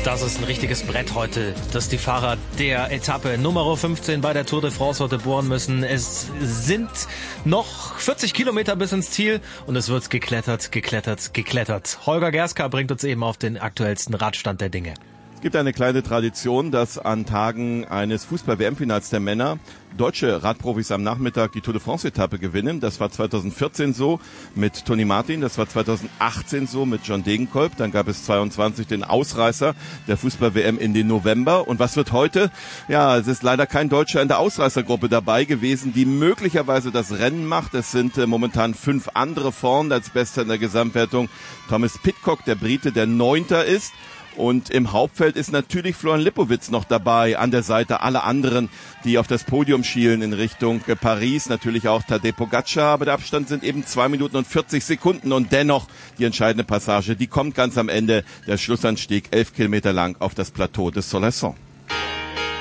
Das ist ein richtiges Brett heute, dass die Fahrer der Etappe Nummer 15 bei der Tour de France heute bohren müssen. Es sind noch 40 Kilometer bis ins Ziel und es wird geklettert. Holger Gerska bringt uns eben auf den aktuellsten Radstand der Dinge. Es gibt eine kleine Tradition, dass an Tagen eines Fußball-WM-Finals der Männer deutsche Radprofis am Nachmittag die Tour de France-Etappe gewinnen. Das war 2014 so mit Tony Martin, das war 2018 so mit John Degenkolb. Dann gab es 22 den Ausreißer der Fußball-WM in den November. Und was wird heute? Ja, es ist leider kein Deutscher in der Ausreißergruppe dabei gewesen, die möglicherweise das Rennen macht. Es sind momentan 5 andere vorn als Bester in der Gesamtwertung. Thomas Pidcock, der Brite, der 9. ist. Und im Hauptfeld ist natürlich Florian Lipowitz noch dabei, an der Seite aller anderen, die auf das Podium schielen in Richtung Paris. Natürlich auch Tadej Pogačar, aber der Abstand sind eben 2 Minuten und 40 Sekunden. Und dennoch die entscheidende Passage, die kommt ganz am Ende. Der Schlussanstieg 11 Kilometer lang auf das Plateau des Soleilson.